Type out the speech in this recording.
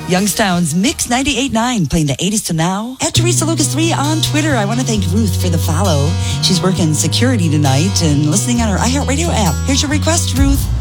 Youngstown's Mix 98.9, playing the 80s to now. At Teresa Lucas 3 on Twitter. I want to thank Ruth for the follow. She's working security tonight and listening on her iHeartRadio app. Here's your request, Ruth.